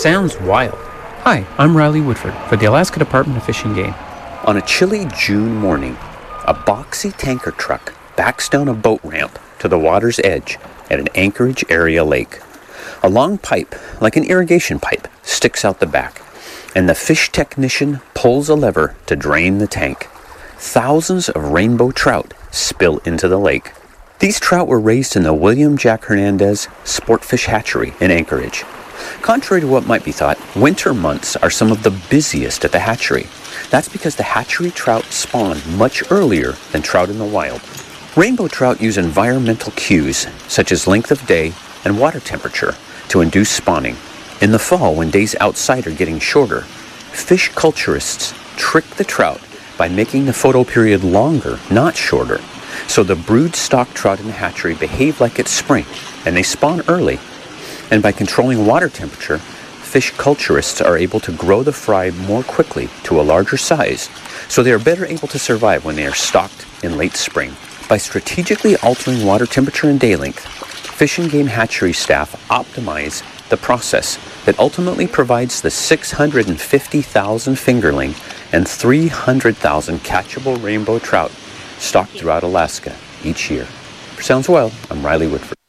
sounds wild. Hi, I'm Riley Woodford for the Alaska Department of Fish and Game. On a chilly June morning, a boxy tanker truck backs down a boat ramp to the water's edge at an Anchorage area lake. A long pipe, like an irrigation pipe, sticks out the back, and the fish technician pulls a lever to drain the tank. Thousands of rainbow trout spill into the lake. These trout were raised in the William Jack Hernandez Sportfish Hatchery in Anchorage. Contrary to what might be thought, winter months are some of the busiest at the hatchery. That's because the hatchery trout spawn much earlier than trout in the wild. Rainbow trout use environmental cues, such as length of day and water temperature, to induce spawning. In the fall, when days outside are getting shorter, fish culturists trick the trout by making the photo period longer, not shorter. So the brood stock trout in the hatchery behave like it's spring, and they spawn early. And by controlling water temperature, fish culturists are able to grow the fry more quickly to a larger size, so they are better able to survive when they are stocked in late spring. By strategically altering water temperature and day length, Fish and Game hatchery staff optimize the process that ultimately provides the 650,000 fingerling and 300,000 catchable rainbow trout stocked throughout Alaska each year. For Sounds Wild, I'm Riley Woodford.